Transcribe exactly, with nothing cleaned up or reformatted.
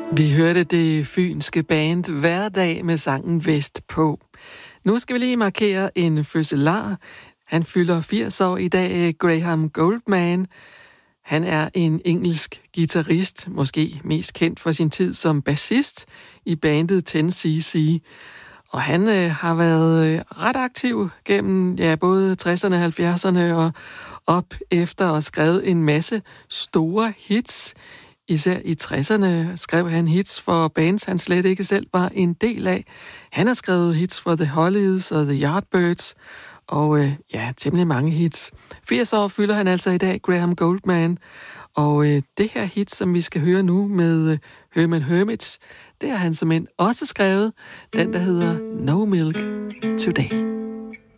Vi hørte det fynske band Hverdag med sangen Vestpå. Nu skal vi lige markere en fødselar. Han fylder firs år i dag, Graham Gouldman. Han er en engelsk guitarist, måske mest kendt for sin tid som bassist i bandet ten C C. Og han øh, har været øh, ret aktiv gennem ja, både tresserne, halvfjerdserne og op efter og skrevet en masse store hits. Især i tresserne skrev han hits for bands, han slet ikke selv var en del af. Han har skrevet hits for The Hollies og The Yardbirds, og øh, ja, temmelig mange hits. firs år fylder han altså i dag, Graham Gouldman. Og øh, det her hit, som vi skal høre nu med øh, Herman Hermits, det har han simpelthen også skrevet. Den, der hedder No Milk Today.